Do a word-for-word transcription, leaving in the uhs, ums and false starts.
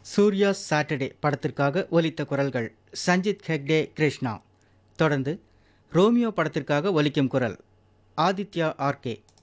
Surya Saturday படத்திற்காக ஒலித்த குரல்கள் சஞ்சித் ஹெக்டே, கிருஷ்ணா. தொடர்ந்து ரோமியோ படத்திற்காக ஒலிக்கும் குரல் ஆதித்யா ஆர்கே.